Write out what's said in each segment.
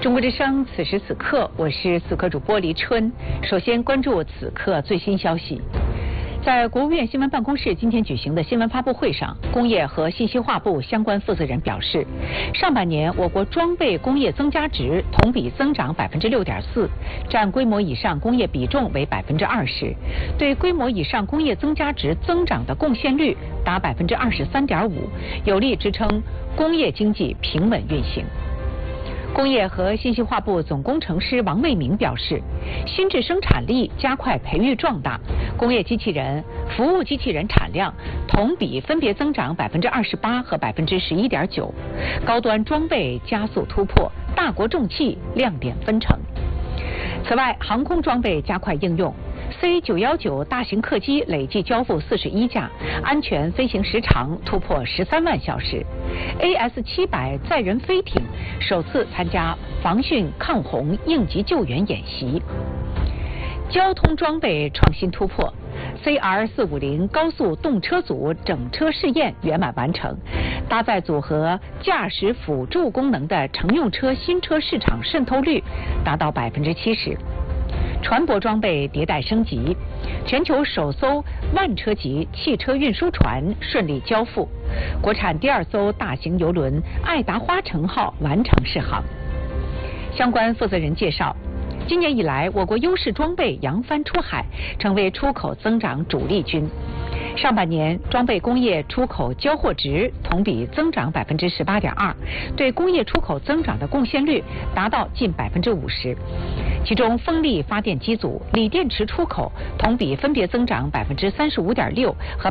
中国之声，此时此刻，我是此刻主播黎春。首先关注此刻最新消息。在国务院新闻办公室今天举行的新闻发布会上，工业和信息化部相关负责人表示，上半年我国装备工业增加值同比增长6.4%，占规模以上工业比重为20%，对规模以上工业增加值增长的贡献率达23.5%，有力支撑工业经济平稳运行。工业和信息化部总工程师王卫明表示，新质生产力加快培育壮大，工业机器人、服务机器人产量同比分别增长28%和11.9%，高端装备加速突破，大国重器亮点纷呈。此外，航空装备加快应用。C919大型客机累计交付41架，安全飞行时长突破13万小时。AS700载人飞艇首次参加防汛抗洪应急救援演习。交通装备创新突破。CR450高速动车组整车试验圆满完成，搭载组合驾驶辅助功能的乘用车新车市场渗透率达到70%。船舶装备迭代升级，全球首艘万车级汽车运输船顺利交付，国产第2艘大型邮轮爱达花城号完成试航。相关负责人介绍，今年以来，我国优势装备扬帆出海，成为出口增长主力军。上半年，装备工业出口交货值同比增长18.2%，对工业出口增长的贡献率达到近50%。其中，风力发电机组、锂电池出口同比分别增长35.6%和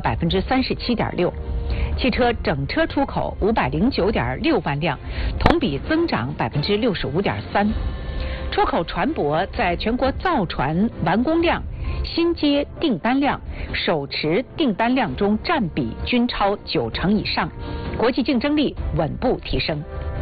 37.6%。汽车整车出口509.6万辆，同比增长65.3%。出口船舶在全国造船完工量、新接订单量、手持订单量中占比均超90%以上，国际竞争力稳步提升。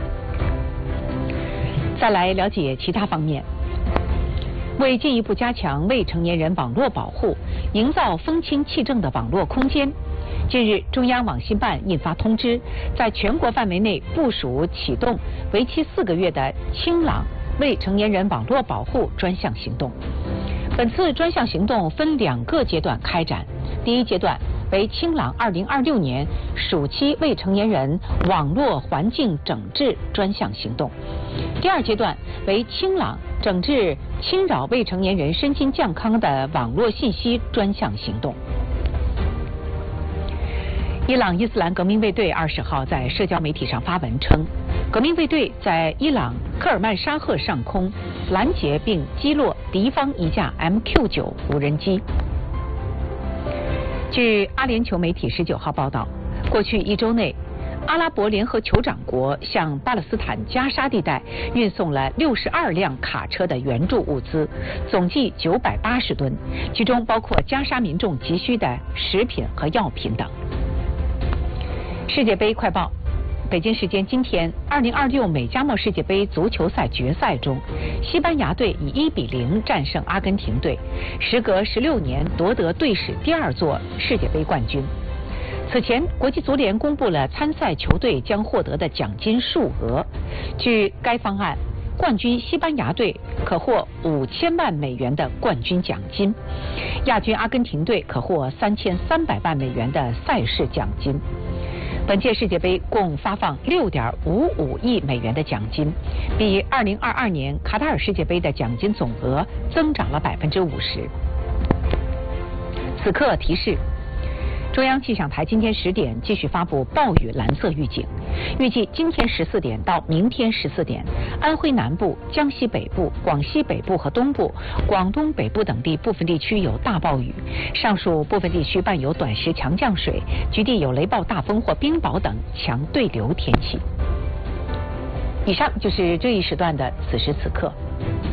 再来了解其他方面。为进一步加强未成年人网络保护，营造风清气正的网络空间，近日，中央网信办印发通知，在全国范围内部署启动为期4个月的清朗未成年人网络保护专项行动。本次专项行动分2个阶段开展，第一阶段为清朗2026年暑期未成年人网络环境整治专项行动，第2阶段为清朗整治侵扰未成年人身心健康的网络信息专项行动。伊朗伊斯兰革命卫队20号在社交媒体上发文称，革命卫队在伊朗科尔曼沙赫上空拦截并击落敌方一架 MQ9 无人机。据阿联酋媒体19号报道，过去1周内，阿拉伯联合酋长国向巴勒斯坦加沙地带运送了62辆卡车的援助物资，总计980吨，其中包括加沙民众急需的食品和药品等。世界杯快报。北京时间今天，2026美加墨世界杯足球赛决赛中，西班牙队以1-0战胜阿根廷队，时隔16年夺得队史第2座世界杯冠军。此前，国际足联公布了参赛球队将获得的奖金数额。据该方案，冠军西班牙队可获5000万美元的冠军奖金，亚军阿根廷队可获3300万美元的赛事奖金。本届世界杯共发放6.55亿美元的奖金，比2022年卡塔尔世界杯的奖金总额增长了50%。此刻提示：中央气象台今天10点继续发布暴雨蓝色预警，预计今天14点到明天14点，安徽南部、江西北部、广西北部和东部、广东北部等地部分地区有大暴雨，上述部分地区伴有短时强降水，局地有雷暴大风或冰雹等强对流天气。以上就是这一时段的此时此刻。